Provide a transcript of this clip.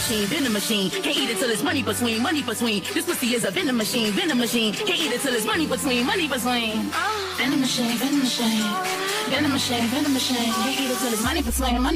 machine, venom machine. Can't eat it till it's money between, money between. This pussy is a venom machine, venom machine. Can't eat it till it's money between, money between. Venom machine, venom machine. Venom machine, venom machine. Can't eat it till it's money between, money.